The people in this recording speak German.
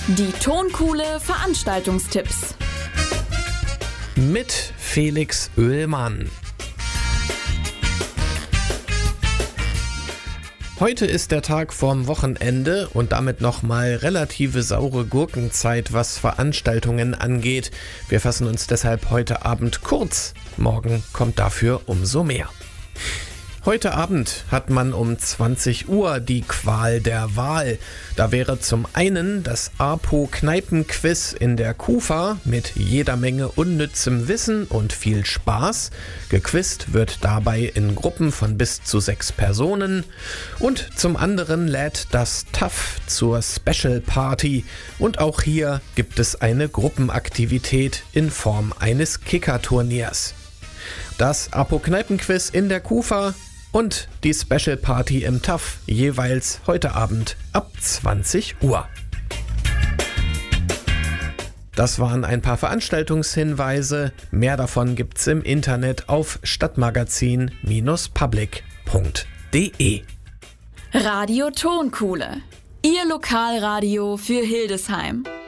Die Tonkuhle Veranstaltungstipps. Mit Felix Oehlmann. Heute ist der Tag vorm Wochenende und damit nochmal relative saure Gurkenzeit, was Veranstaltungen angeht. Wir fassen uns deshalb heute Abend kurz. Morgen kommt dafür umso mehr. Heute Abend hat man um 20 Uhr die Qual der Wahl. Da wäre zum einen das APO-Kneipen-Quiz in der KUFA mit jeder Menge unnützem Wissen und viel Spaß. Gequizt wird dabei in Gruppen von bis zu 6 Personen. Und zum anderen lädt das TAF zur Special Party. Und auch hier gibt es eine Gruppenaktivität in Form eines Kicker-Turniers. Das APO-Kneipen-Quiz in der KUFA und die Special Party im TAF jeweils heute Abend ab 20 Uhr. Das waren ein paar Veranstaltungshinweise. Mehr davon gibt's im Internet auf stadtmagazin-public.de. Radio Tonkuhle. Ihr Lokalradio für Hildesheim.